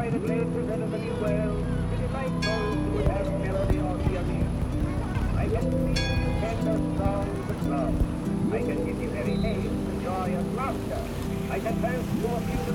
enjoy the great present of the new world to delight those who have melody or hear music. I can sing you tender songs of love. I can give you very haste the joy of laughter. I can transport you